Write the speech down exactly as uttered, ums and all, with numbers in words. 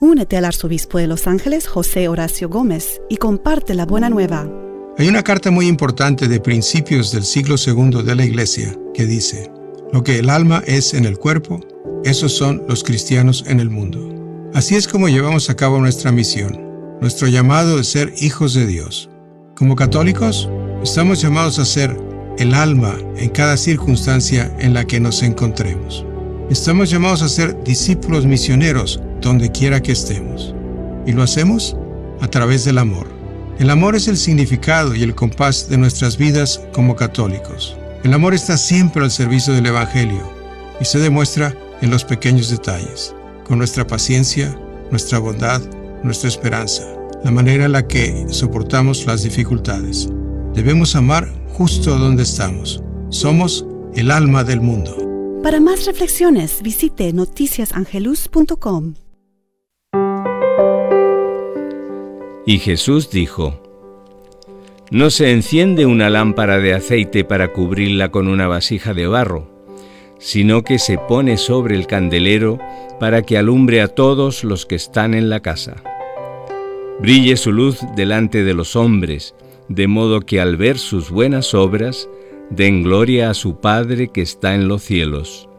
Únete al arzobispo de Los Ángeles, José Horacio Gómez, y comparte la buena nueva. Hay una carta muy importante de principios del siglo segundo de la Iglesia que dice: lo que el alma es en el cuerpo, esos son los cristianos en el mundo. Así es como llevamos a cabo nuestra misión, nuestro llamado de ser hijos de Dios. Como católicos, estamos llamados a ser el alma en cada circunstancia en la que nos encontremos. Estamos llamados a ser discípulos misioneros donde quiera que estemos. Y lo hacemos a través del amor. El amor es el significado y el compás de nuestras vidas como católicos. El amor está siempre al servicio del Evangelio y se demuestra en los pequeños detalles, con nuestra paciencia, nuestra bondad, nuestra esperanza, la manera en la que soportamos las dificultades. Debemos amar justo donde estamos. Somos el alma del mundo. Para más reflexiones, visite noticias angelus punto com. Y Jesús dijo: no se enciende una lámpara de aceite para cubrirla con una vasija de barro, sino que se pone sobre el candelero para que alumbre a todos los que están en la casa. Brille su luz delante de los hombres, de modo que al ver sus buenas obras, den gloria a su Padre que está en los cielos.